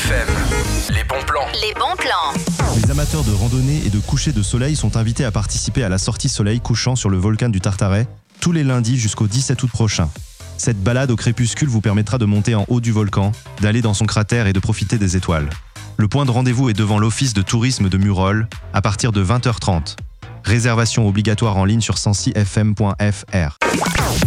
FM, les bons plans. Les bons plans. Les amateurs de randonnée et de coucher de soleil sont invités à participer à la sortie soleil couchant sur le volcan du Tartaret tous les lundis jusqu'au 17 août prochain. Cette balade au crépuscule vous permettra de monter en haut du volcan, d'aller dans son cratère et de profiter des étoiles. Le point de rendez-vous est devant l'office de tourisme de Murol à partir de 20h30. Réservation obligatoire en ligne sur sancifm.fr.